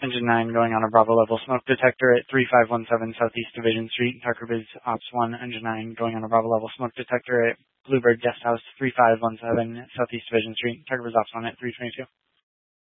Engine 9 going on a Bravo level smoke detector at 3517 Southeast Division Street. Tarkoviz Ops 1, Engine 9 going on a Bravo level smoke detector at Bluebird Guest House 3517 Southeast Division Street. Tarkoviz Ops 1 at 322.